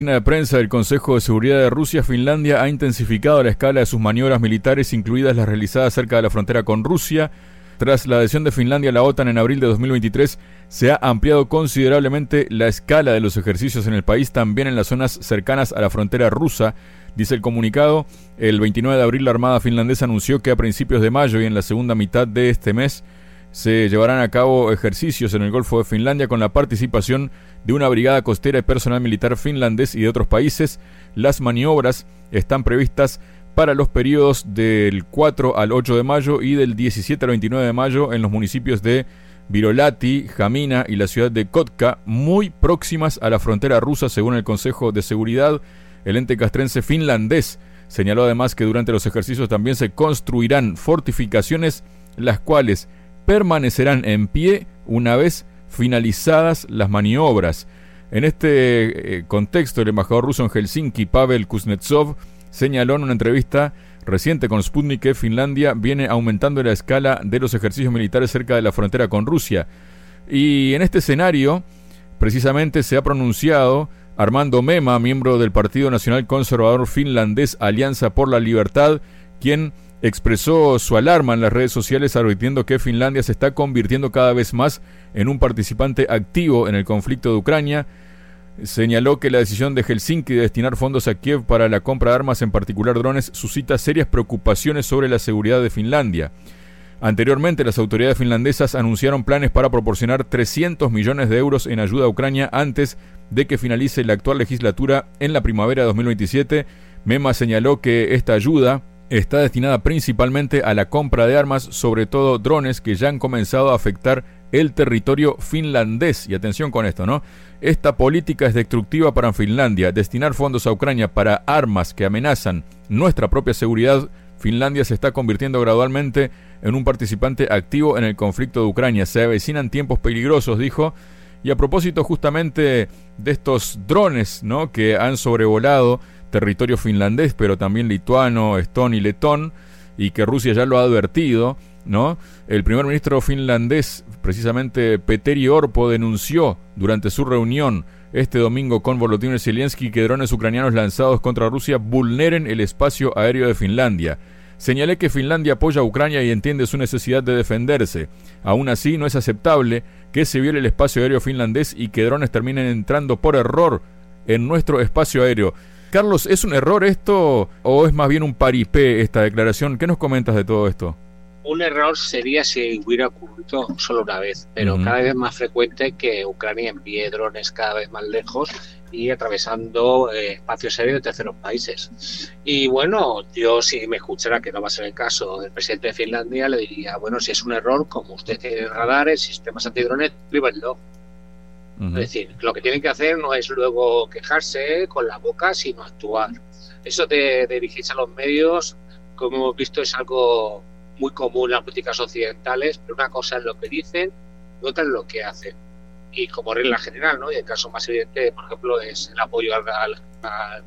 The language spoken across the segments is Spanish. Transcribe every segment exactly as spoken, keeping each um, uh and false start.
En la prensa del Consejo de Seguridad de Rusia, Finlandia ha intensificado la escala de sus maniobras militares, incluidas las realizadas cerca de la frontera con Rusia. Tras la adhesión de Finlandia a la OTAN en abril de dos mil veintitrés, se ha ampliado considerablemente la escala de los ejercicios en el país, también en las zonas cercanas a la frontera rusa. Dice el comunicado, el veintinueve de abril la Armada finlandesa anunció que a principios de mayo y en la segunda mitad de este mes se llevarán a cabo ejercicios en el Golfo de Finlandia con la participación de una brigada costera y personal militar finlandés y de otros países. Las maniobras están previstas para los periodos del cuatro al ocho de mayo y del diecisiete al veintinueve de mayo en los municipios de Virolahti, Hamina y la ciudad de Kotka, muy próximas a la frontera rusa, según el Consejo de Seguridad. El ente castrense finlandés señaló además que durante los ejercicios también se construirán fortificaciones, las cuales permanecerán en pie una vez finalizadas las maniobras. En este eh, contexto, el embajador ruso en Helsinki, Pavel Kuznetsov, señaló en una entrevista reciente con Sputnik que Finlandia viene aumentando la escala de los ejercicios militares cerca de la frontera con Rusia. Y en este escenario, precisamente, se ha pronunciado Armando Mema, miembro del Partido Nacional Conservador Finlandés Alianza por la Libertad, quien expresó su alarma en las redes sociales advirtiendo que Finlandia se está convirtiendo cada vez más en un participante activo en el conflicto de Ucrania. Señaló que la decisión de Helsinki de destinar fondos a Kiev para la compra de armas, en particular drones, suscita serias preocupaciones sobre la seguridad de Finlandia. Anteriormente, las autoridades finlandesas anunciaron planes para proporcionar trescientos millones de euros en ayuda a Ucrania antes de que finalice la actual legislatura en la primavera de dos mil veintisiete. Mema señaló que esta ayuda está destinada principalmente a la compra de armas, sobre todo drones que ya han comenzado a afectar el territorio finlandés. Y atención con esto, ¿no? Esta política es destructiva para Finlandia. Destinar fondos a Ucrania para armas que amenazan nuestra propia seguridad. Finlandia se está convirtiendo gradualmente en un participante activo en el conflicto de Ucrania. Se avecinan tiempos peligrosos, dijo. Y a propósito justamente de estos drones, ¿no?, que han sobrevolado territorio finlandés, pero también lituano, estonio y letón, y que Rusia ya lo ha advertido, ¿no? El primer ministro finlandés, precisamente Petteri Orpo, denunció durante su reunión este domingo con Volodymyr Zelensky que drones ucranianos lanzados contra Rusia vulneren el espacio aéreo de Finlandia. Señalé que Finlandia apoya a Ucrania y entiende su necesidad de defenderse. Aún así, no es aceptable que se viole el espacio aéreo finlandés y que drones terminen entrando por error en nuestro espacio aéreo. Carlos, ¿es un error esto o es más bien un paripé esta declaración? ¿Qué nos comentas de todo esto? Un error sería si hubiera ocurrido solo una vez, pero uh-huh. cada vez más frecuente que Ucrania envíe drones cada vez más lejos y atravesando eh, espacios aéreos de terceros países. Y bueno, yo si me escuchara, que no va a ser el caso del presidente de Finlandia, le diría, bueno, si es un error, como usted tiene radares, sistemas antidrones, prívenlo. Uh-huh. Es decir, lo que tienen que hacer no es luego quejarse con la boca, sino actuar. Eso de, de dirigirse a los medios, como hemos visto, es algo muy común en las políticas occidentales, pero una cosa es lo que dicen y otra es lo que hacen. Y como regla general, ¿no? Y el caso más evidente, por ejemplo, es el apoyo al, al, al,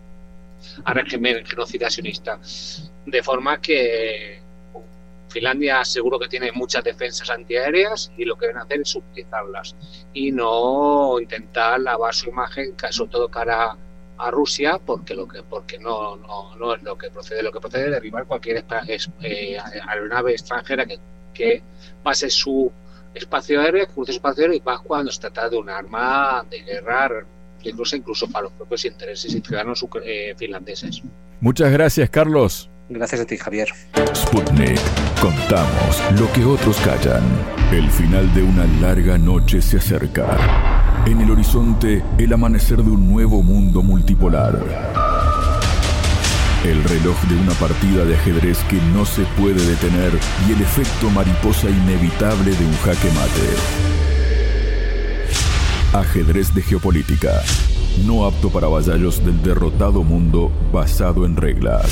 al régimen genocida sionista. De forma que Finlandia seguro que tiene muchas defensas antiaéreas y lo que deben hacer es utilizarlas y no intentar lavar su imagen, sobre todo cara a Rusia, porque lo que porque no no no es lo que procede. Lo que procede es derribar cualquier eh, aeronave extranjera que, que pase su espacio aéreo, cruce su espacio aéreo, y más cuando se trata de un arma de guerra, incluso incluso para los propios intereses y ciudadanos eh, finlandeses. Muchas gracias, Carlos. Gracias a ti, Javier. Sputnik. Contamos lo que otros callan. El final de una larga noche se acerca. En el horizonte, el amanecer de un nuevo mundo multipolar. El reloj de una partida de ajedrez que no se puede detener y el efecto mariposa inevitable de un jaque mate. Ajedrez de geopolítica. No apto para vasallos del derrotado mundo basado en reglas.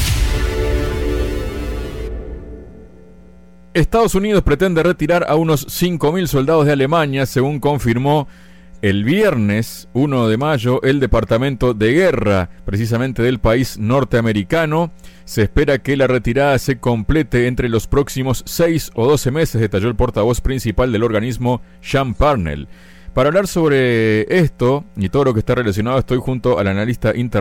Estados Unidos pretende retirar a unos cinco mil soldados de Alemania, según confirmó el viernes uno de mayo el Departamento de Guerra, precisamente del país norteamericano. Se espera que la retirada se complete entre los próximos seis o doce meses, detalló el portavoz principal del organismo, Sean Parnell. Para hablar sobre esto y todo lo que está relacionado, estoy junto al analista internacional